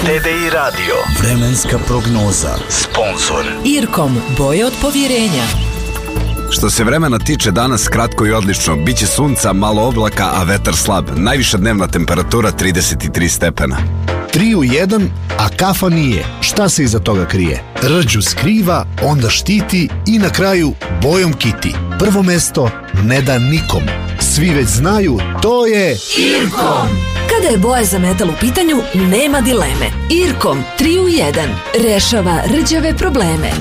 TDI Radio. Vremenska prognoza. Sponzor Irkom, boje od povjerenja. Što se vremena tiče, danas kratko i odlično. Biće sunca, malo oblaka, a vetar slab. Najviša dnevna temperatura 33 stepena. 3 u 1, a kafa nije. Šta se iza toga krije? Rđu skriva, onda štiti i na kraju bojom kiti. Prvo mesto ne da nikom. Svi već znaju, to je Irkom. Kada je boja za metal u pitanju, nema dileme. Irkom 3 u 1 rešava rđave probleme.